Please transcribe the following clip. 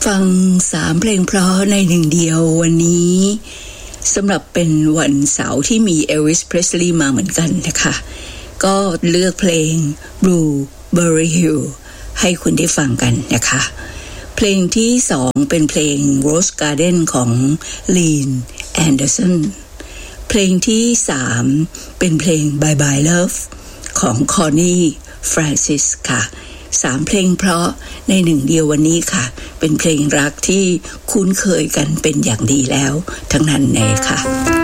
ฟัง3เพลงเพราะในหนึ่งเดียววันนี้สำหรับเป็นวันเสาร์ที่มีเอลวิส เพรสลีย์มาเหมือนกันนะคะก็เลือกเพลง Blueberry Hill ให้คุณได้ฟังกันนะคะเพลงที่2เป็นเพลง Rose Garden ของ Lean Anderson เพลงที่3เป็นเพลง Bye Bye Love ของ Connie Francis ค่ะ3เพลงเพราะในหนึ่งเดียววันนี้ค่ะเป็นเพลงรักที่คุ้นเคยกันเป็นอย่างดีแล้วทั้งนั้นเลยค่ะ